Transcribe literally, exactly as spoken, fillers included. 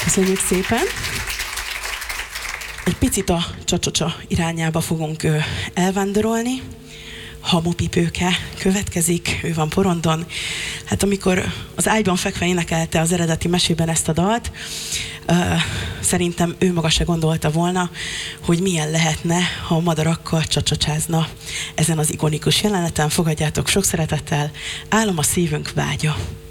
Köszönjük szépen! Egy picit a csacsocsa irányába fogunk elvándorolni. Hamupipőke következik, ő van porondon. Hát amikor az ágyban fekve énekelte az eredeti mesében ezt a dalt, uh, szerintem ő maga se gondolta volna, hogy milyen lehetne, ha a madarakkal csacsacsázna. Ezen az ikonikus jeleneten fogadjátok sok szeretettel, Álom a szívünk vágya.